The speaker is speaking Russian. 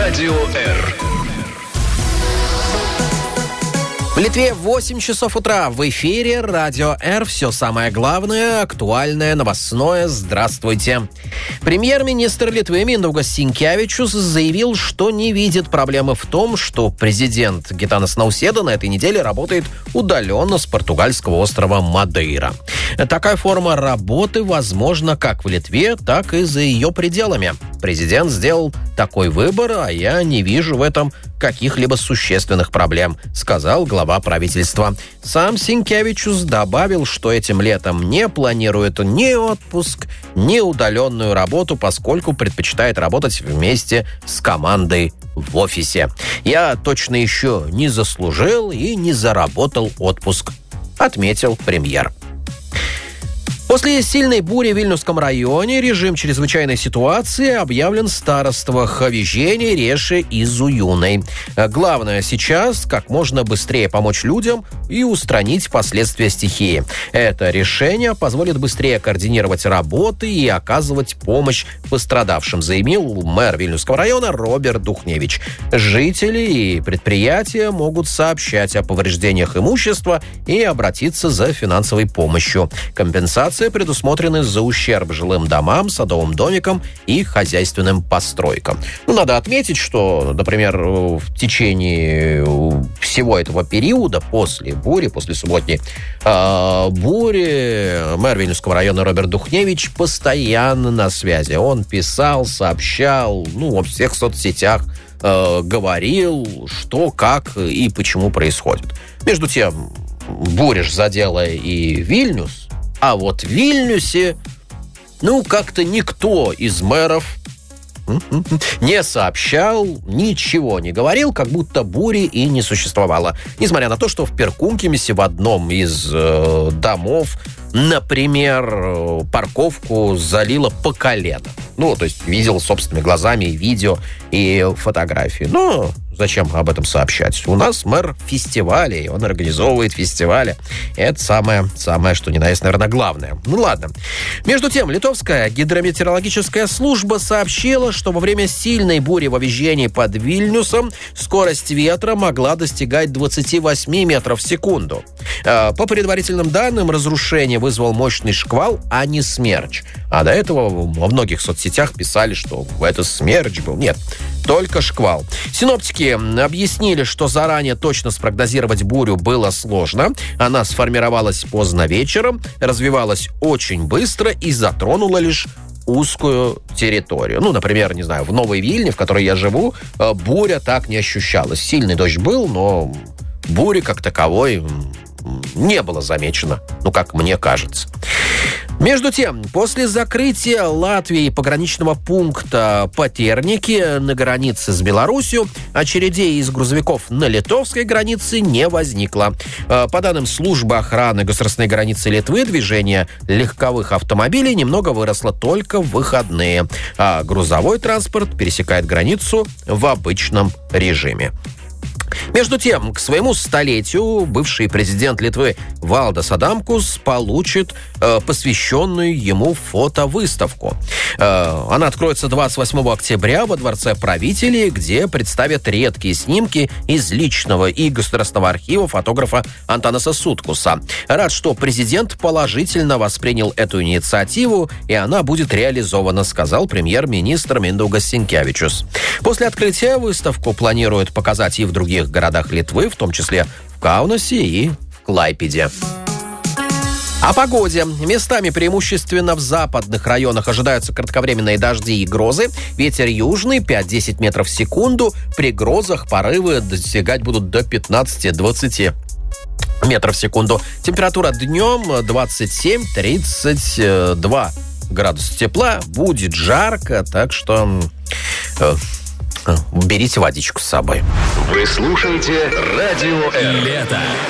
Радио Р. В Литве 8 часов утра. В эфире Радио Р. Все самое главное, актуальное, новостное. Здравствуйте. Премьер-министр Литвы Миндаугас Синкевичус заявил, что не видит проблемы в том, что президент Гитанас Науседа на этой неделе работает удаленно с португальского острова Мадейра. Такая форма работы возможна как в Литве, так и за ее пределами. Президент сделал такой выбор, а я не вижу в этом каких-либо существенных проблем, сказал глава правительства. Сам Синкевичус добавил, что этим летом не планирует ни отпуск, ни удаленную работу, поскольку предпочитает работать вместе с командой в офисе. «Я точно еще не заслужил и не заработал отпуск», отметил премьер. После сильной бури в Вильнюсском районе режим чрезвычайной ситуации объявлен староствах Вижене, Реше и Зуюной. Главное сейчас как можно быстрее помочь людям и устранить последствия стихии. Это решение позволит быстрее координировать работы и оказывать помощь пострадавшим, заявил мэр Вильнюсского района Роберт Духневич. Жители и предприятия могут сообщать о повреждениях имущества и обратиться за финансовой помощью. Компенсация предусмотрены за ущерб жилым домам, садовым домикам и хозяйственным постройкам. Надо отметить, что, например, в течение всего этого периода, после бури, после субботней бури, мэр Вильнюсского района Роберт Духневич постоянно на связи. Он писал, сообщал, во всех соцсетях говорил, что, как и почему происходит. Между тем, буря ж задела и Вильнюс. А вот в Вильнюсе, как-то никто из мэров не сообщал, ничего не говорил, как будто бури и не существовало. Несмотря на то, что в Перкункемисе в одном из домов, например, парковку залило по колено. То есть видел собственными глазами и видео, и фотографии. Зачем об этом сообщать? У нас мэр фестивалей, он организовывает фестивали. Это самое, что ни на есть, наверное, главное. Ладно. Между тем, Литовская гидрометеорологическая служба сообщила, что во время сильной бури во Вижене под Вильнюсом скорость ветра могла достигать 28 метров в секунду. По предварительным данным, разрушение вызвал мощный шквал, а не смерч. А до этого во многих соцсетях писали, что это смерч был. Нет, только шквал. Синоптики объяснили, что заранее точно спрогнозировать бурю было сложно. Она сформировалась поздно вечером, развивалась очень быстро и затронула лишь узкую территорию. Например, в Новой Вильне, в которой я живу, буря так не ощущалась. Сильный дождь был, но бури как таковой не было замечено, как мне кажется. Между тем, после закрытия Латвии пограничного пункта Патерники на границе с Беларусью очередей из грузовиков на литовской границе не возникло. По данным службы охраны государственной границы Литвы, движение легковых автомобилей немного выросло только в выходные, а грузовой транспорт пересекает границу в обычном режиме. Между тем, к своему столетию бывший президент Литвы Валдас Адамкус получит посвященную ему фотовыставку. Она откроется 28 октября во Дворце правителей, где представят редкие снимки из личного и государственного архива фотографа Антанаса Суткуса. Рад, что президент положительно воспринял эту инициативу, и она будет реализована, сказал премьер-министр Миндаугас Синкевичус. После открытия выставку планируют показать и в других городах Литвы, в том числе в Каунасе и в Клайпеде. О погоде. Местами преимущественно в западных районах ожидаются кратковременные дожди и грозы. Ветер южный 5-10 метров в секунду. При грозах порывы достигать будут до 15-20 метров в секунду. Температура днем 27-32 градуса тепла. Будет жарко, так что берите водичку с собой. Вы слушаете Радио Р. Лето.